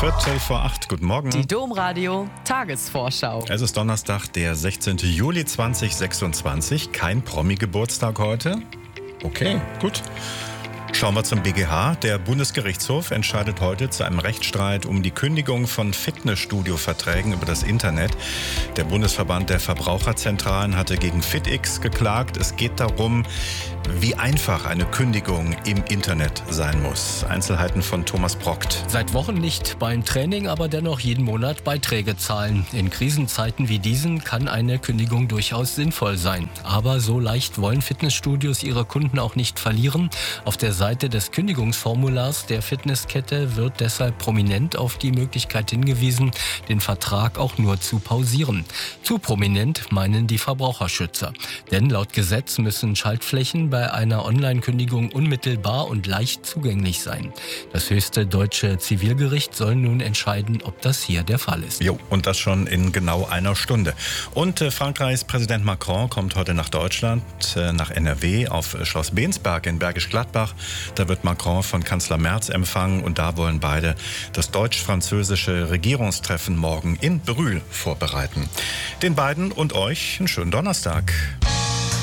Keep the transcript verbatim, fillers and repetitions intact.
Viertel vor acht, guten Morgen. Die Domradio Tagesvorschau. Es ist Donnerstag, der sechzehnten Juli zweitausendsechsundzwanzig. Kein Promi-Geburtstag heute. Okay, gut. Schauen wir zum B G H. Der Bundesgerichtshof entscheidet heute zu einem Rechtsstreit um die Kündigung von Fitnessstudio-Verträgen über das Internet. Der Bundesverband der Verbraucherzentralen hatte gegen FitX geklagt. Es geht darum, wie einfach eine Kündigung im Internet sein muss. Einzelheiten von Thomas Brockt. Seit Wochen nicht beim Training, aber dennoch jeden Monat Beiträge zahlen. In Krisenzeiten wie diesen kann eine Kündigung durchaus sinnvoll sein. Aber so leicht wollen Fitnessstudios ihre Kunden auch nicht verlieren. Auf der Seite des Kündigungsformulars der Fitnesskette wird deshalb prominent auf die Möglichkeit hingewiesen, den Vertrag auch nur zu pausieren. Zu prominent meinen die Verbraucherschützer. Denn laut Gesetz müssen Schaltflächen bei einer Online-Kündigung unmittelbar und leicht zugänglich sein. Das höchste deutsche Zivilgericht soll nun entscheiden, ob das hier der Fall ist. Jo, und das schon in genau einer Stunde. Und äh, Frankreichs Präsident Macron kommt heute nach Deutschland, äh, nach N R W, auf äh, Schloss Bensberg in Bergisch Gladbach. Da wird Macron von Kanzler Merz empfangen und da wollen beide das deutsch-französische Regierungstreffen morgen in Brühl vorbereiten. Den beiden und euch einen schönen Donnerstag.